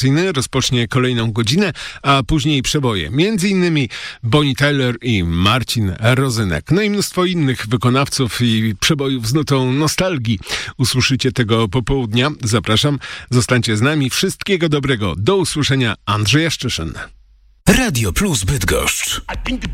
rozpocznie kolejną godzinę, a później przeboje. Między innymi Bonnie Tyler i Marcin Rozynek. No i mnóstwo innych wykonawców i przebojów z nutą nostalgii. Usłyszycie tego popołudnia. Zapraszam. Zostańcie z nami. Wszystkiego dobrego. Do usłyszenia. Andrzej Szczyszyn. Radio Plus Bydgoszcz.